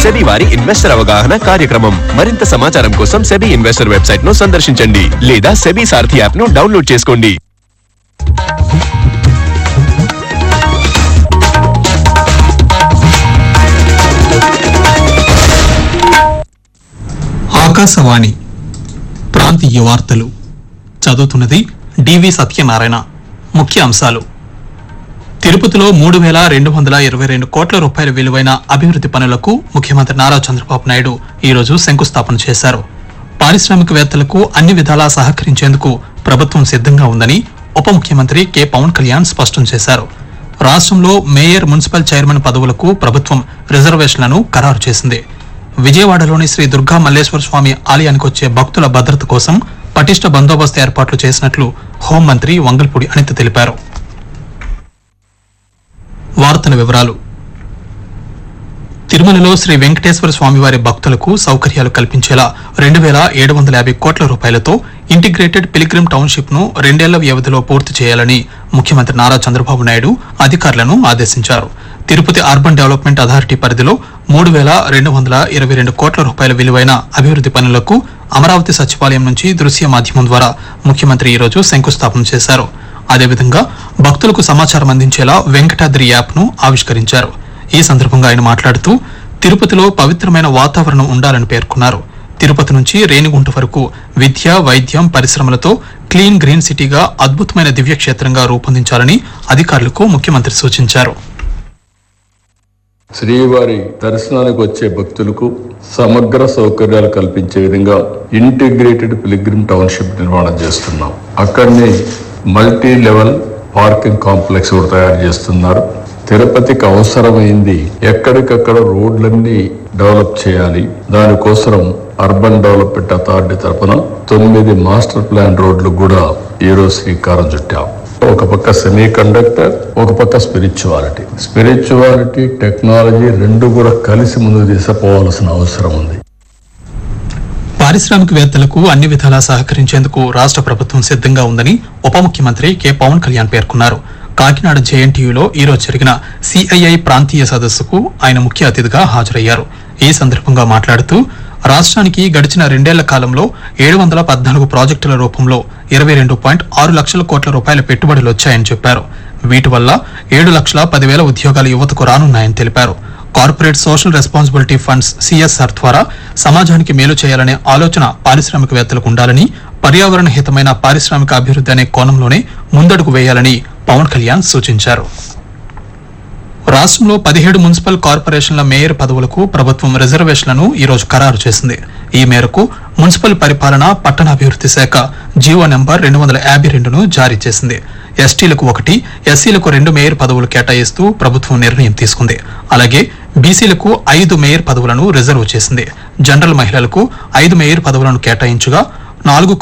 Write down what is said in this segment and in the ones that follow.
SEBI వారి investor అవగాహన కార్యక్రమం. మరింత సమాచారం కోసం సెబీ ఇన్వెస్టర్ వెబ్సైట్ ను సందర్శించండి లేదా సెబీ సారథి యాప్ ను డౌన్లోడ్ చేసుకోండి. ఆకాశవాణి ప్రాంతీయ వార్తలు చదువుతున్నది డివి సత్యనారాయణ. ముఖ్య అంశాలు: తిరుపతిలో 3,222 కోట్ల రూపాయల విలువైన అభివృద్ది పనులకు ముఖ్యమంత్రి నారా చంద్రబాబు నాయుడు ఈరోజు శంకుస్థాపన చేశారు. పారిశ్రామికవేత్తలకు అన్ని విధాలా సహకరించేందుకు ప్రభుత్వం సిద్దంగా ఉందని ఉప ముఖ్యమంత్రి కె పవన్ కళ్యాణ్ స్పష్టం చేశారు. రాష్ట్రంలో మేయర్, మున్సిపల్ చైర్మన్ పదవులకు ప్రభుత్వం రిజర్వేషన్లను ఖరారు చేసింది. విజయవాడలోని శ్రీ దుర్గా మల్లేశ్వర స్వామి ఆలయానికి వచ్చే భక్తుల భద్రత కోసం పటిష్ట బందోబస్తు ఏర్పాట్లు చేసినట్లు హోంమంత్రి వంగల్పూడి అనిత తెలిపారు. వార్తల వివరాలు: తిరుమలలో శ్రీ వెంకటేశ్వర స్వామివారి భక్తులకు సౌకర్యాలు కల్పించేలా 2,750 కోట్ల రూపాయలతో ఇంటిగ్రేటెడ్ పిలిగ్రిమ్ టౌన్షిప్ ను 2 ఏళ్ల వ్యవధిలో పూర్తి చేయాలని ముఖ్యమంత్రి నారా చంద్రబాబు నాయుడు అధికారులను ఆదేశించారు. తిరుపతి అర్బన్ డెవలప్మెంట్ అథారిటీ పరిధిలో 3,222 కోట్ల రూపాయల విలువైన అభివృద్ది పనులకు అమరావతి సచివాలయం నుంచి దృశ్య మాధ్యమం ద్వారా ముఖ్యమంత్రి ఈరోజు శంకుస్థాపన చేశారు. అదేవిధంగా భక్తులకు సమాచారం అందించేలా వెంకటాద్రి యాప్ ను ఆవిష్కరించారు. ఈ సందర్భంగా ఆయన మాట్లాడుతూ తిరుపతిలో పవిత్రమైన వాతావరణం ఉండాలని పేర్కొన్నారు. తిరుపతి నుంచి రేణిగుంట వరకు విద్య, వైద్యం, పరిశ్రమలతో క్లీన్ గ్రీన్ సిటీగా అద్భుతమైన దివ్యక్షేత్రంగా రూపొందించాలని అధికారులకు ముఖ్యమంత్రి సూచించారు. శ్రీవారి దర్శనానికి వచ్చే భక్తులకు సమగ్ర సౌకర్యాలు కల్పించే విధంగా ఇంటిగ్రేటెడ్ పిలిగ్రిమ్ టౌన్షిప్ నిర్మాణం చేస్తున్నాం. అక్కడనే మల్టీ లెవెల్ పార్కింగ్ కాంప్లెక్స్ కూడా తయారు చేస్తున్నారు. తిరుపతికి అవసరమైంది ఎక్కడికక్కడ రోడ్లన్నీ డెవలప్ చేయాలి. దానికోసం అర్బన్ డెవలప్మెంట్ అథారిటీ తరఫున 9 మాస్టర్ ప్లాన్ రోడ్లు కూడా ఈరోజు శ్రీకారం చుట్టాం. ఒక పక్క సెమీ కండక్టర్, ఒక పక్క స్పిరిచువాలిటీ టెక్నాలజీ రెండు కూడా కలిసి ముందుకు తీసుకుపోవాల్సిన అవసరం ఉంది. పారిశ్రామికవేత్తలకు అన్ని విధాలా సహకరించేందుకు రాష్ట్ర ప్రభుత్వం సిద్దంగా ఉందని ఉప ముఖ్యమంత్రి కె పవన్ కళ్యాణ్ పేర్కొన్నారు. కాకినాడ జేఎన్టీయూలో ఈరోజు జరిగిన సిఐఐ ప్రాంతీయ సదస్సుకు ఆయన ముఖ్య అతిథిగా హాజరయ్యారు. ఈ సందర్భంగా మాట్లాడుతూ రాష్ట్రానికి గడిచిన 2 ఏళ్ల కాలంలో 714 ప్రాజెక్టుల రూపంలో 22.6 లక్షల కోట్ల రూపాయల పెట్టుబడులు వచ్చాయని చెప్పారు. వీటి వల్ల 7,10,000 ఉద్యోగాలు యువతకు రానున్నాయని తెలిపారు. Corporate social responsibility funds CSR ద్వారా సమాజానికి మేలు చేయాలనే ఆలోచన పారిశ్రామికవేత్తలకు ఉండాలని, పర్యావరణ హితమైన పారిశ్రామిక అభివృద్ధి అనే కోణంలోనే ముందడుగు వేయాలని పవన్ కళ్యాణ్ సూచించారు. రాష్ట్రంలో 17 మున్సిపల్ కార్పొరేషన్ల మేయర్ పదవులకు ప్రభుత్వం రిజర్వేషన్లను ఈరోజు ఖరారు చేసింది. ఈ మేరకు మున్సిపల్ పరిపాలన, పట్టణాభివృద్ధి శాఖ జీవో నంబర్ 252ను జారీ చేసింది. ఎస్టీలకు 1, ఎస్సీలకు 2 మేయర్ పదవులు కేటాయిస్తూ ప్రభుత్వం నిర్ణయం తీసుకుంది. అలాగే బీసీలకు 5 మేయర్ పదవులను రిజర్వ్ చేసింది. జనరల్ మహిళలకు 5 మేయర్ పదవులను కేటాయించగా 4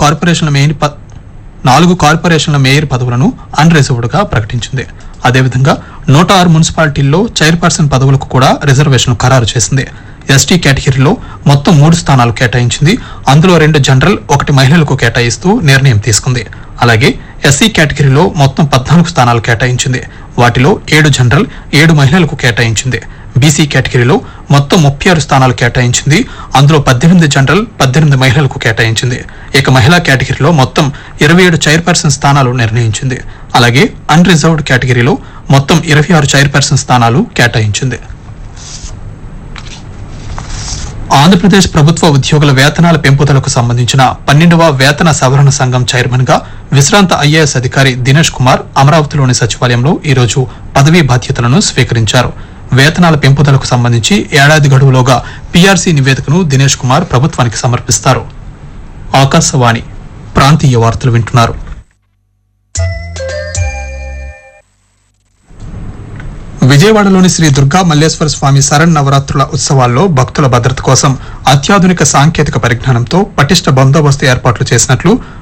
కార్పొరేషన్ల మేయర్ పదవులను అన్రిజర్వ్డ్ గా ప్రకటించింది. అదేవిధంగా 106 మున్సిపాలిటీల్లో చైర్పర్సన్ పదవులకు కూడా రిజర్వేషన్ ఖరారు చేసింది. ఎస్టీ కేటగిరీలో మొత్తం 3 స్థానాలు కేటాయించింది. అందులో 2 జనరల్, 1 మహిళలకు కేటాయిస్తూ నిర్ణయం తీసుకుంది. అలాగే ఎస్సీ కేటగిరీలో మొత్తం 14 స్థానాలు కేటాయించింది. వాటిలో 7 జనరల్, 7 మహిళలకు కేటాయించింది. బీసీ కేటగిరీలో మొత్తం 36 స్థానాలు కేటాయించింది. అందులో 18 జనరల్, 18 మహిళలకు కేటాయించింది. ఇక మహిళా కేటగిరీలో మొత్తం 27 చైర్పర్సన్ స్థానాలు నిర్ణయించింది. అలాగే అన్రిజర్వ్డ్ కేటగిరీలో మొత్తం 26 చైర్పర్సన్ స్థానాలు కేటాయించింది. ఆంధ్రప్రదేశ్ ప్రభుత్వ ఉద్యోగుల వేతనాల పెంపుదలకు సంబంధించిన 12వ వేతన సవరణ సంఘం చైర్మన్ గా విశ్రాంత ఐఏఎస్ అధికారి దినేష్ కుమార్ అమరావతిలోని సచివాలయంలో ఈరోజు పదవీ బాధ్యతలను స్వీకరించారు. వేతనాల పెంపుదలకు సంబంధించి ఏడాది గడువులోగా పీఆర్సీ నివేదికను దినేష్ కుమార్ ప్రభుత్వానికి సమర్పిస్తారు. ఆకాశవాణి ప్రాంతీయ వార్తలు వింటున్నారు. విజయవాడలోని శ్రీ దుర్గా మల్లేశ్వర స్వామి శరన్నవరాత్రుల ఉత్సవాల్లో భక్తుల భద్రత కోసం అత్యాధునిక సాంకేతిక పరిజ్ఞానంతో పటిష్ట బందోబస్తు ఏర్పాట్లు చేసినట్లు